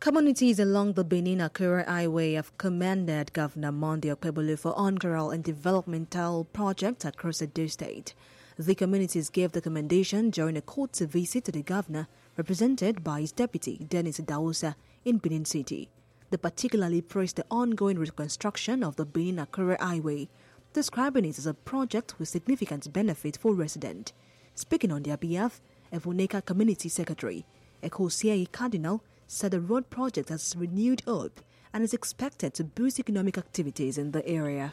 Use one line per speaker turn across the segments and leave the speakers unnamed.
Communities along the Benin-Akure Highway have commended Governor Monday Okpebholo for cultural and developmental projects across the state. The communities gave the commendation during a courtesy visit to the governor, represented by his deputy, Dennis Idahosa, in Benin City. They particularly praised the ongoing reconstruction of the Benin-Akure Highway, describing it as a project with significant benefit for residents. Speaking on their behalf, Evoneka Community Secretary, Ekosiei Cardinal, said the road project has renewed hope and is expected to boost economic activities in the area.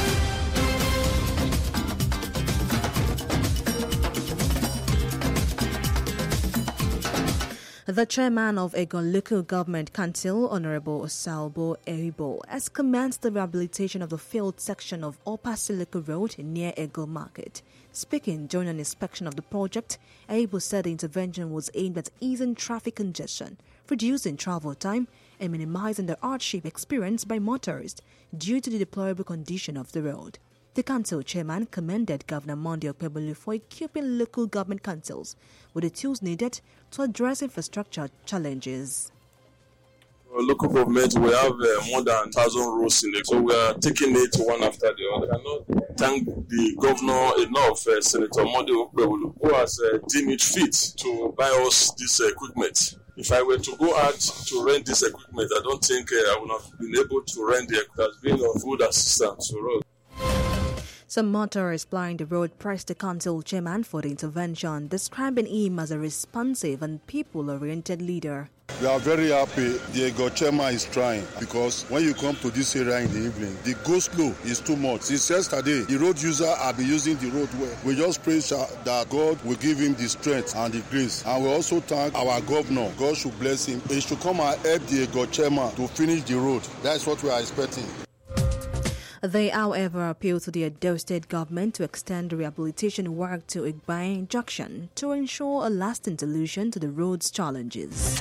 The chairman of Egon Local Government Council, Honorable Osalbo Eribo, has commenced the rehabilitation of the failed section of Upper Silico Road near Egon Market. Speaking during an inspection of the project, Eribo said the intervention was aimed at easing traffic congestion, reducing travel time, and minimizing the hardship experienced by motorists due to the deplorable condition of the road. The council chairman commended Governor Monday Okpebholo for equipping local government councils with the tools needed to address infrastructure challenges.
Local government, we have more than 1,000 roads in it, so we are taking it one after the other. I cannot thank the governor enough, Senator Monday Okpebholo, who has deemed it fit to buy us this equipment. If I were to go out to rent this equipment, I don't think I would have been able to rent it. It has been of good assistance to us.
Some motorists plying the road pressed the council chairman for the intervention, describing him as a responsive and people-oriented leader.
We are very happy the Egon chairman is trying, because when you come to this area in the evening, the go-slow is too much. Since yesterday, the road user have been using the road well. We just pray that God will give him the strength and the grace. And we also thank our governor. God should bless him. He should come and help the Egon chairman to finish the road. That's what we are expecting.
They, however, appealed to the Edo State government to extend the rehabilitation work to Igbain Junction to ensure a lasting solution to the road's challenges.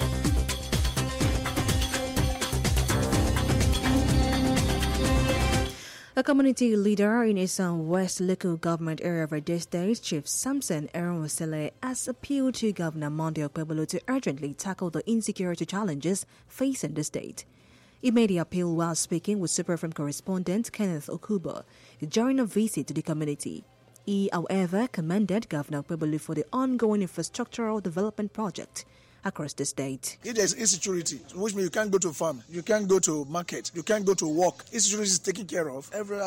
A community leader in Isan West local government area of Edo State, Chief Samson Eronwosele, has appealed to Governor Monday Okpebholo to urgently tackle the insecurity challenges facing the state. He made the appeal while speaking with Super FM correspondent Kenneth Okubo during a visit to the community. He, however, commended Governor Okpebholo for the ongoing infrastructural development project across the state.
If there's insecurity, which means you can't go to farm, you can't go to market, you can't go to work, insecurity is taken care of.